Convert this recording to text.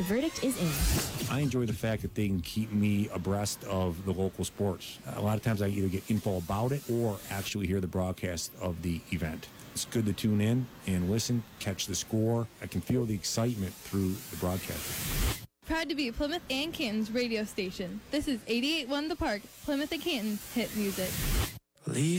verdict is in. I enjoy the fact that they can keep me abreast of the local sports. A lot of times I either get info about it or actually hear the broadcast of the event. It's good to tune in and listen, catch the score. I can feel the excitement through the broadcast. Proud to be Plymouth and Canton's radio station. This is 88.1 The Park, Plymouth and Canton's hit music.